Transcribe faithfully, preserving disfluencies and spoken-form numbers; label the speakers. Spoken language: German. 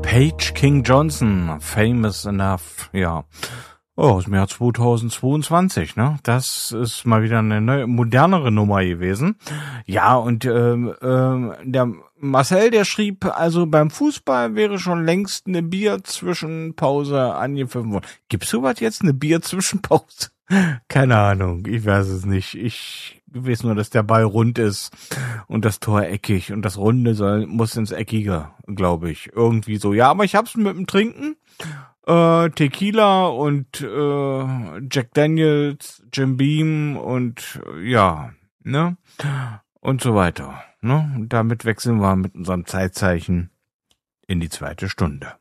Speaker 1: Page King Johnson, Famous Enough, ja. Oh, aus dem Jahr zweitausendzweiundzwanzig, ne? Das ist mal wieder eine neue, modernere Nummer gewesen. Ja, und ähm, ähm, der Marcel, der schrieb, also beim Fußball wäre schon längst eine Bier-Zwischenpause angepfiffen worden. Gibt's sowas jetzt, eine Bier-Zwischenpause? Keine Ahnung, ich weiß es nicht. Ich weiß nur, dass der Ball rund ist und das Tor eckig und das Runde soll muss ins Eckige, glaube ich. Irgendwie so. Ja, aber ich hab's mit dem Trinken. Äh, Tequila und äh, Jack Daniels, Jim Beam und äh, ja, ne? Und so weiter. Ne? Und damit wechseln wir mit unserem Zeitzeichen in die zweite Stunde.